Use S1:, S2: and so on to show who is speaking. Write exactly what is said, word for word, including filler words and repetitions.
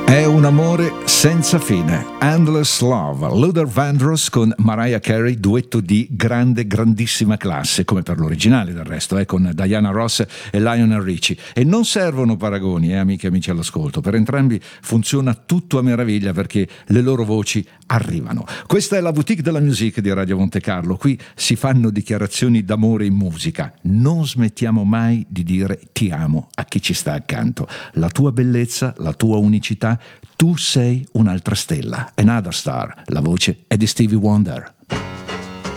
S1: È un amore senza fine. Endless Love, Luther Vandross con Mariah Carey, duetto di grande, grandissima classe, come per l'originale del resto, eh, con Diana Ross e Lionel Richie. E non servono paragoni, eh, amiche e amici all'ascolto. Per entrambi funziona tutto a meraviglia perché le loro voci arrivano. Questa è la Boutique della Musique di Radio Monte Carlo. Qui si fanno dichiarazioni d'amore in musica. Non smettiamo mai di dire ti amo a chi ci sta accanto. La tua bellezza, la tua unicità, tu sei un'altra stella. Another Star. La voce è di Stevie Wonder.